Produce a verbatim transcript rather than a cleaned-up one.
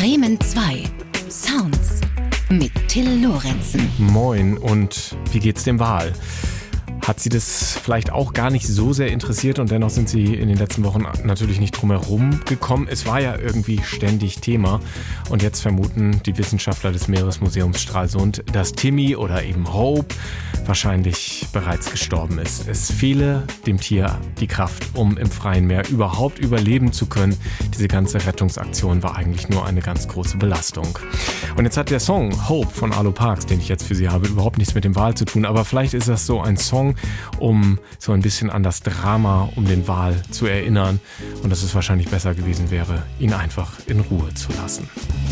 Bremen zwei. Sounds mit Till Lorenzen. Moin, und wie geht's dem Wal? Hat sie das vielleicht auch gar nicht so sehr interessiert und dennoch sind sie in den letzten Wochen natürlich nicht drum herum gekommen. Es war ja irgendwie ständig Thema und jetzt vermuten die Wissenschaftler des Meeresmuseums Stralsund, dass Timmy oder eben Hope wahrscheinlich bereits gestorben ist. Es fehle dem Tier die Kraft, um im freien Meer überhaupt überleben zu können. Diese ganze Rettungsaktion war eigentlich nur eine ganz große Belastung. Und jetzt hat der Song Hope von Arlo Parks, den ich jetzt für Sie habe, überhaupt nichts mit dem Wal zu tun. Aber vielleicht ist das so ein Song, um so ein bisschen an das Drama um den Wal zu erinnern. Und dass es wahrscheinlich besser gewesen wäre, ihn einfach in Ruhe zu lassen.